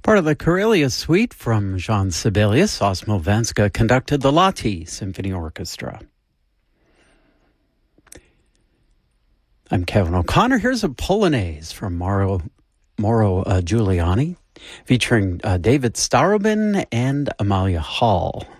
Part of the Karelia Suite from Jean Sibelius, Osmo Vanska conducted the Lahti Symphony Orchestra. I'm Kevin O'Connor. Here's a Polonaise from Mauro Giuliani, featuring David Starobin and Amalia Hall.